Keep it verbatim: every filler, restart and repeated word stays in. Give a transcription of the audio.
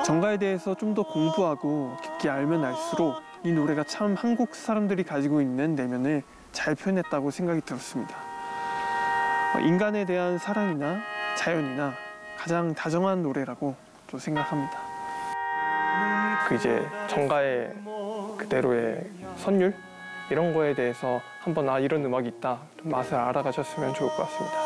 정가에 대해서 좀 더 공부하고 깊게 알면 알수록 이 노래가 참 한국 사람들이 가지고 있는 내면을 잘 표현했다고 생각이 들었습니다. 인간에 대한 사랑이나 자연이나 가장 다정한 노래라고 또 생각합니다. 그 이제 정가의 그대로의 선율 이런 거에 대해서 한번 아 이런 음악이 있다 좀 맛을 알아가셨으면 좋을 것 같습니다.